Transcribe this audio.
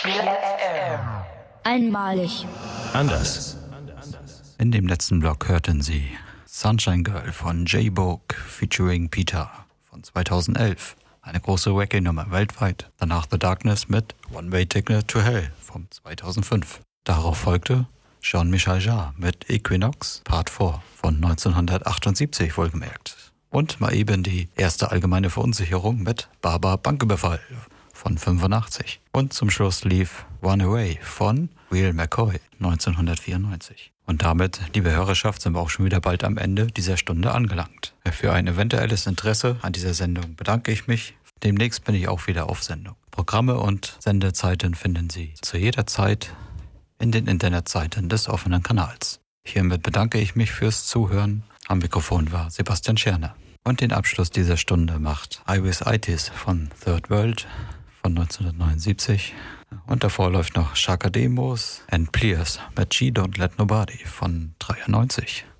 Einmalig. Anders. In dem letzten Block hörten Sie Sunshine Girl von J-Book featuring Peter von 2011. Eine große Reggae-Nummer weltweit. Danach The Darkness mit One Way Ticket to Hell von 2005. Darauf folgte Jean-Michel Jarre mit Equinox Part 4 von 1978 wohlgemerkt. Und mal eben die erste allgemeine Verunsicherung mit Baba Banküberfall von 85. Und zum Schluss lief Runaway von Will McCoy 1994. Und damit, liebe Hörerschaft, sind wir auch schon wieder bald am Ende dieser Stunde angelangt. Für ein eventuelles Interesse an dieser Sendung bedanke ich mich. Demnächst bin ich auch wieder auf Sendung. Programme und Sendezeiten finden Sie zu jeder Zeit in den Internetseiten des offenen Kanals. Hiermit bedanke ich mich fürs Zuhören. Am Mikrofon war Sebastian Scherner. Und den Abschluss dieser Stunde macht Iris Itis von Third World von 1979. Und davor läuft noch Shaka Demos and Pliers mit She Don't Let Nobody von 93.